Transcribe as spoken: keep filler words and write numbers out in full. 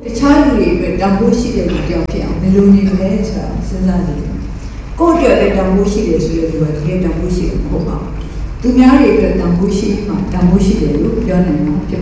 တခြားလူတွေအတွက်တန်ဖိုးရှိတဲ့လူတယောက်ဖြစ်အောင်ဘယ်လိုနေလဲဆိုတာစဉ်းစားကြည့်ကိုယ့်အတွက်လည်းတန်ဖိုးရှိတယ်ဆိုတဲ့လူကတကယ်တန်ဖိုးရှိတယ်မဟုတ်ပါဘူးသူများတွေအတွက်တန်ဖိုးရှိမှတန်ဖိုးရှိတယ်လို့ပြောနိုင်မှာဖြစ်